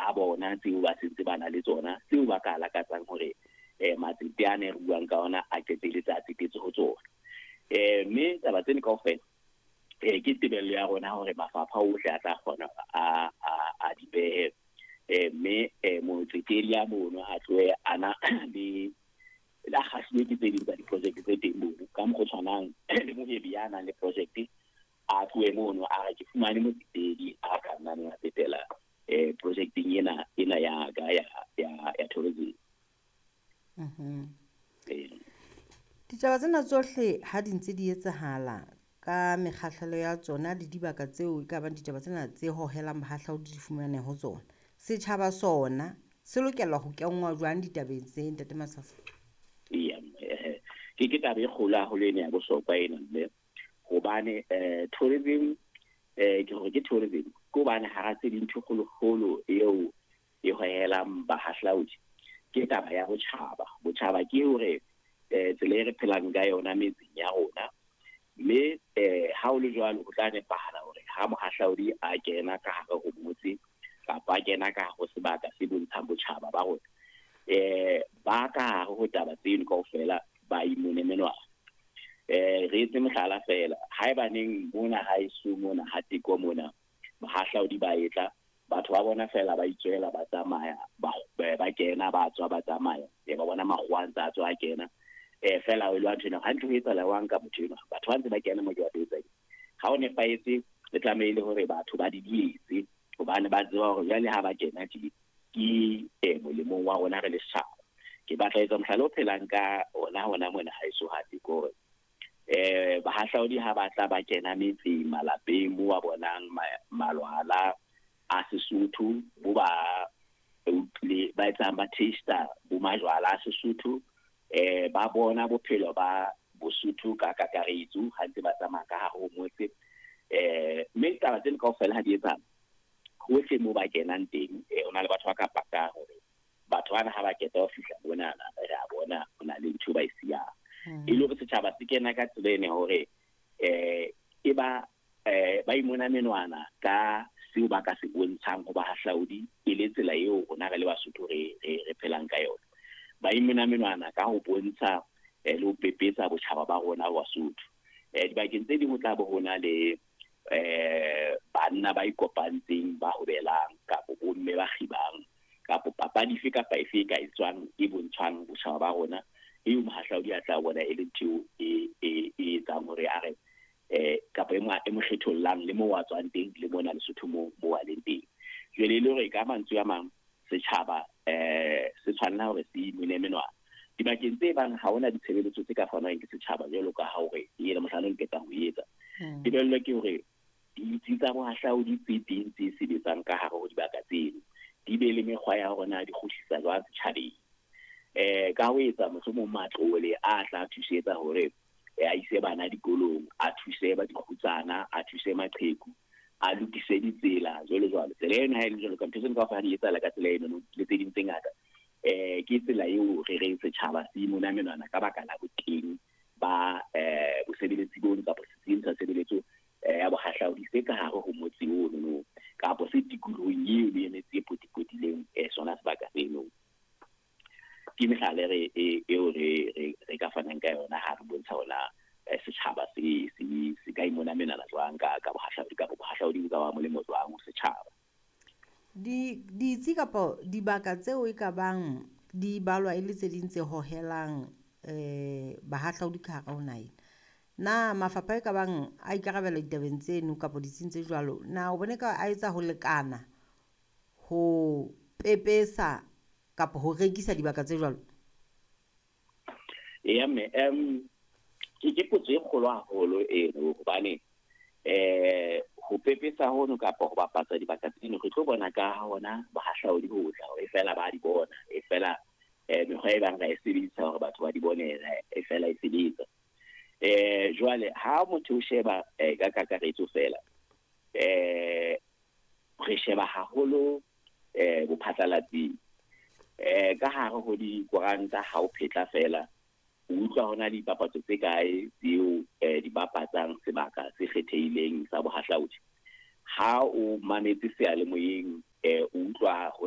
tsa bona tseo ba sentse bana le tsona tseo ba ka lakatsang hore matsete a ne re buang ka ona a qetelletse a tsetetse ho tsona. Mme taba tsene kaofela ke tebello ya rona hore mafapha ohle a tla kgona a di behe, mme motsetedi ya mono a tlohe ana le kgahliwe ke tse ding tsa di-project tse teng mono ka mokgwa tshwanang le mohebi ya nang le project a tlohe mono a re ke fumane motsetedi a ka nnang a tsetela projecting ena ya ka ya tourism. Ditaba tsena tsohle ha di ntse di etsahala ka mekgahlelo ya tsona le dibaka tseo e ka bang ditaba tsena tse hohelang bahahlaodi di fumane ho tsona, setjhaba sona se lokela ho kenngwa jwang ditabeng tse, Ntate Masafo? Ke taba e kgolo haholo ena ya bohlokwa ena, mme hobane tourism ke hore ke tourism ke hobane hara tse dintho kgolo eo e hohelang bahahlaodi ke taba ya botjhaba ke hore tsela e re phelang ka yona metseng ya rona, mme ha o le jwalo ho tla nepahala hore ha mohahlaodi a kena ka hare ho motse kapa a kena ka hare ho sebaka se bontshang botjhaba ba rona, ba ka hare ho taba tseno kaofela ba imone menwana. Re etse mohlala fela haebaneng mona haeso mona ha teko mona bahahlaodi ba etla batho ba bona fela ba itswela ba tsamaya ba kena ba tswa ba tsamaya ba bona makgwa a tswa a kena fela o lwa tshena ha ntho e etsa lawang ka motho eno batho ba ntse ba kena mo ke ba etsa ha o ne paetse le tlamehile hore batho ba di dietse hobane ba tseba hore jale ha ba kena ke molemong wa rona re le setjhaba. Ke batla etsa mohlala o phelang ka ona mona haeso ha teko bahahlaodi ha ba tla ba kena metseng malapeng mo wa bonang malwala a Sesotho bo ba etsang ba taster bo majwala a Sesotho, ba bona bophelo ba Bosotho ka kakaretso ha ntse ba tsamaya ka hare ho motse, mme taba tsena kaofela ha di etsa hohle mo ba kenang teng hona le batho ba ka pakang hore batho bana ha ba keta ho fihla bona re a bona hona le ntho ba e siyang. E le hore setjhaba se kena ka tsela ene hore e ba imona menwana ka seo ba ka se bontshang ho bahahlaodi e le tsela eo rona re le Basotho re phelang ka yona. Ba imona menwana ka ho bontsha le ho pepetsa botjhaba ba rona ba Basotho. Dibakeng tse ding ho tla bo hona le banna ba ikopantseng ba hobelang kapa bomme ba khibang kapa papadi efe kapa efe ka etswang e bontshang botjhaba ba rona eo mohahlaodi a tla bona e le ntho e etsang hore a re kapa e mo kgethollang le mo wa tswang teng le mona Lesotho mo wa leng teng. Jwale le hore ka mantswe a mang setjhaba se tshwanela hore se imone menwana dibakeng tse bang ha hona ditshebeletso tse ka fanwang ke setjhaba jwalo ka ha hore e le mohlalong ke tang ho etsa. Tebello ke hore ditsi tsa bohahlaodi tse teng tse sebetsang ka hare ho dibaka tseno di be le mekgwa ya rona di kgutlisa jwang setjhabeng, ka ho etsa mohlomong matlole a tla thusetsa hore a ise bana dikolong, a thuse ba dikgutsana, a thuse maqheku, a lokise ditsela jwalo. Tsela eno ha e le jwalo ka ntho tseno ka fa di etsahala ka tsela eno le tse ding tse ngata ke tsela eo re reng setjhaba se imona menwana ka baka la boteng ba bosebeletsi bono kapa setsing sa tshebeletso ya bohahlaodi se ka hare ho motse ono kapa se tikolohong eo le emetse potileng sona sebaka seno. Ke mehlala eo re ka fanang ka yona ha re bontsha hona setjhaba se ka imona menana jwang ka bohahlaodi kapa bohahlaodi ka wa molemo jwang ho setjhaba. Ditsi kapa dibaka tseo e ka bang di balwa e le tse ding tse hohelang bahahlaodi ka hare ho naha, na mafapha e ka bang a ikarabela ditabeng tseno kapa ditsing tse jwalo, na o bone ka a etsa ho lekana ho pepesa kapa ho rekisa dibaka tse jwalo? Ke potso e kgolo haholo eno hobane ho pepesa hono kapa ho bapatsa dibaka tseno re tlo bona ka hona bahahlaodi ho tla hore fela ba di bona e fela mekgwa e bang ra e sebedisa hore batho ba di bone e fela e sebetsa. Jwale ha motho o sheba ka kakaretso fela re sheba haholo bophatlalatsing ka hare ho dikoranta ha o phetla fela o utlwa hona dipapatso tse kae tseo di bapatsang sebaka se kgethehileng sa bohahlaodi. Ha o mametse seyalemoyeng o utlwa hona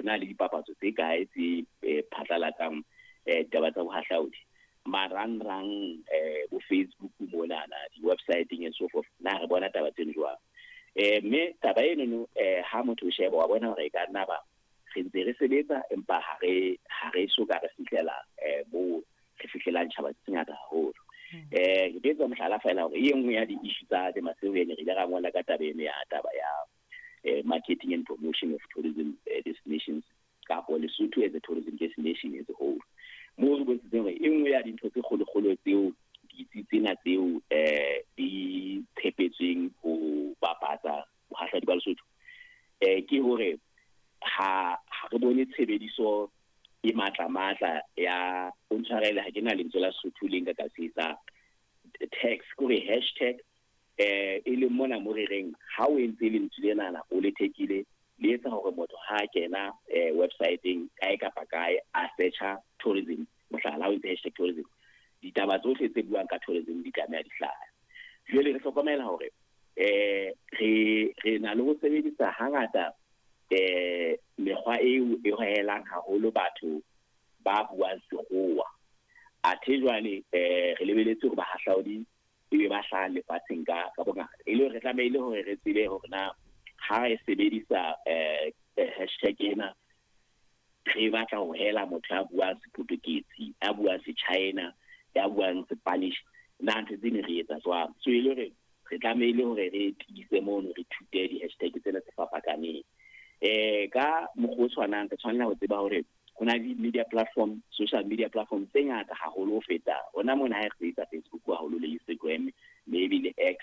na le dipapatso tse kae tse phatlalatsang taba tsa bohahlaudi marangrang bo Facebook monana di-websiteng and so forth na re bona taba tseno jwang mme taba eno ha motho o sheba wa bona hore e ka nna ba re ntse re sebetsa empa ha re so ka re fihlela mo re fihlelang tjhaba tse ngata haholo ke betsa mohlala fela hore e nngwe ya di-issue tsa Maseruene re ile ra ngola ka taba eno ya taba ya marketing and promotion of tourism destinations kapo Lesotho as a tourism destination as a whole mo re bontse hore e nngwe ya dintho tse kgolo tseo ditsi tsena tseo di tshepetsweng ho bapatsa bohahlaudi ba Lesotho ke hore ha re bone tshebediso e matla ya o ntshwarele ha ke na lentswe la Lesotho le nka ka se etsa tags kore hashtag e le mona mo re reng ha o entse lentswe lena o le tekile le etsa hore motho ha kena website-eng kae kapa kae a searcha tourism mohlala o entse hashtag tourism ditaba tsohle tse buang ka tourism di tlameha di hlaha jwale re hlokomela hore re na le ho sebedisa hangata mekgwa eo e hohelang haholo batho ba buang sekgowa athe jwale re lebeletse hore bahahlaudi e be ba hlaha lefatsheng ka bongata e le re tlamehile hore re tsebe hore na ha re sebedisa hashtag ena re batla ho hela motho a buang Seportuguese a buang se-China ya buang Spanish na ntse di re etsa jwang so e le re tlamehile hore re tiise mono re thute di-hashtag tsena tse fapakaneng ka mokgwa o tshwanang ke tshwanela ho tseba hore ho na le social media platform tse ngata haholo ho feta hona mona ha re etsa Facebook haholo le Instagram maybe le X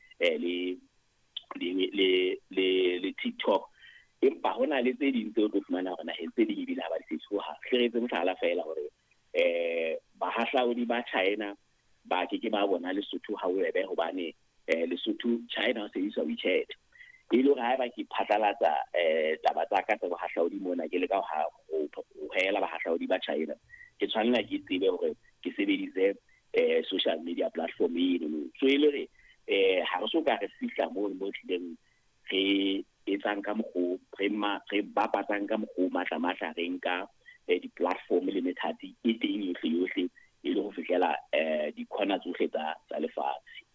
le TikTok empa hona le tse ding tse o tlo fumana hore naheng tse ding ebile ha ba di fetoha re etse mohlala fela hore bahahlaudi ba China ba ke ba bona Lesotho ha o ebe hobane Lesotho China se isa WeChat e le ga ba ke phatlalatsa taba tsa ka tsa bohahlaudi mona ke le ka ho hela bahahlaudi ba China ke tshwanela ke tsebe hore ke sebedise social media platform eno so e le re ha re so ka re fihla mo tlileng re etsang ka mokgo re bapatsang ka mokgo matla re nka di-platform le methati e teng yohle e le ho fihlela di-corner tsohle tsa lefatshe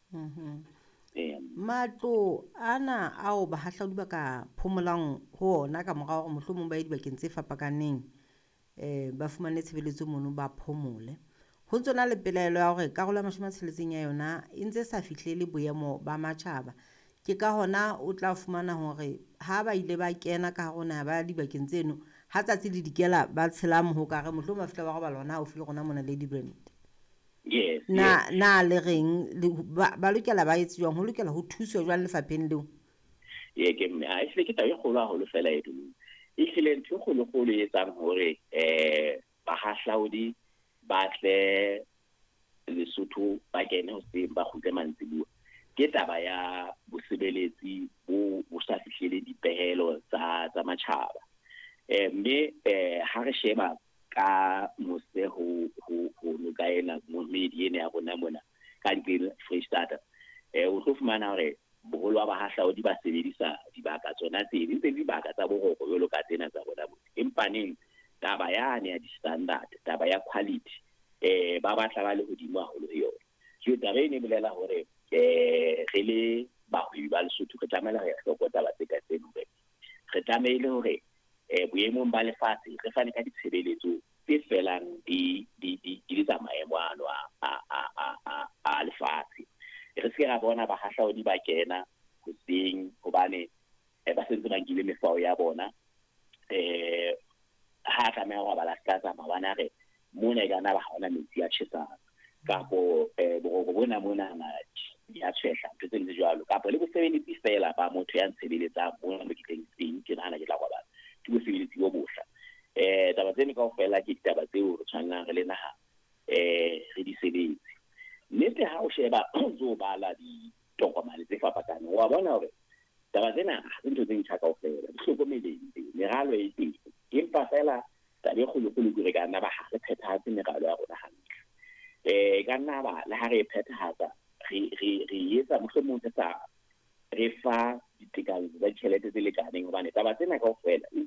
matlo ana ao bahahlaudi ba ka phomolang ho ona ka morao hore mohlomong ba ye dibakeng tse fapakaneng ba fumane tshebeletso mono ba phomole ho ntsona le pelaelo ya hore karolo ya 60 ya yona e ntse sa fihlele boemo ba matjhaba ke ka hona o tla fumana hore ha ba ile ba kena ka hona ba dibakeng tseno ha tsatsi le dikela ba tshela mo ho kare mohlomong ba fihla ba go ba lona o file gona mona Lady Brand yes na le reng ba lokela ba etse jwang ho lokela ho thuswa jwang lefapheng leo ke a ile ke tayo kgolo haholo fela e dulu e hlile ntho kgolo e etsang hore bahahlaudi ba tle Lesotho ba kene ho se ba khutle mantsibuwa ke taba ya bosebeletsi bo sa fihlele dipehelo tsa matjhaba mme ha re sheba ka mose ho kaena mo media ne ya rona mona ka ntle Freestata o tlo fumana hore boholo ba bahahlaudi ba sebedisa dibaka tsona tse ntse dibaka tsa boroko jalo ka tsena tsa bona empa neng taba yane ya di-standard taba ya quality ba batla ba le hodimo haholo yona so taba ene bolela hore re le bahwebi ba Lesotho re tlamela ho hloka taba tse ka tseno re tlamehile hore boemong ba lefatshe re fane ka ditshebeletso tse felang di tsa maemo ano a lefatshe re se ra bona bahahlaudi ba kena ho seng hobane ba sentse ba nkile mefao ya bona ha tlameha ho ba la tsa mabana re mona ga na ba hona metsi a tshetsang kapo boroko bona na ya tshwehla ntse ntse jwalo kapo le bosebeletsi fela ba motho ya ntshebeletsa mona mo kiteng seng ke nahana ke tla kwa ba ke bosebeletsi bo bohla taba tseno kaofela ke ditaba tseo re tshwanang re le naha re di sebetse nnete ha o sheba zo bala ditokomane tse fapakaneng wa bona hore taba tsena ha ntho tse ntjha kaofela di hlokomeleng meralo e teng empa fela tabe kgolo ke ka nna ba ha re phethahatse meralo ya rona hantle ka nna ba le ha re phethahatsa re etsa mohlomong tsa re fa ditekanyetso tsa ditjhelete tse lekaneng hobane taba tsena kaofela e